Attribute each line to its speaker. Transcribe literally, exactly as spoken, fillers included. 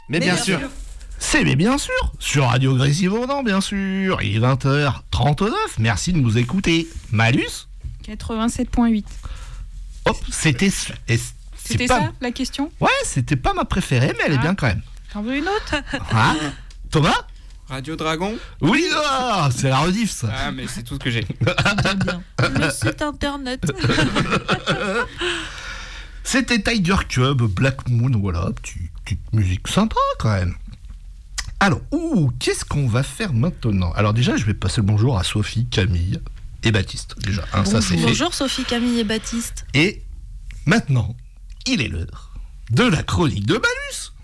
Speaker 1: Mais, mais bien, bien sûr. sûr.
Speaker 2: C'est mais bien sûr, sur Radio Grésivaudan, bien sûr. Il est vingt heures trente-neuf, merci de nous écouter. Malus
Speaker 3: quatre-vingt-sept virgule huit.
Speaker 2: Hop, c'était... C'est
Speaker 3: c'était
Speaker 2: pas...
Speaker 3: ça, la question ?
Speaker 2: Ouais, c'était pas ma préférée, mais elle est ah. bien quand même.
Speaker 3: T'en veux une autre ?
Speaker 2: Ah. Thomas ?
Speaker 1: Radio Dragon ?
Speaker 2: Oui, oh, c'est la rediff, ça.
Speaker 1: Ah, mais c'est tout ce que j'ai.
Speaker 3: Bien. Le site internet.
Speaker 2: C'était Tiger Cub, Black Moon, voilà, petite, petite musique sympa quand même. Alors, ouh, qu'est-ce qu'on va faire maintenant ? Alors déjà, je vais passer le bonjour à Sophie, Camille et Baptiste. Déjà, hein,
Speaker 4: bonjour.
Speaker 2: ça c'est fait.
Speaker 4: Bonjour Sophie, Camille et Baptiste.
Speaker 2: Et maintenant, il est l'heure de la chronique de Malus.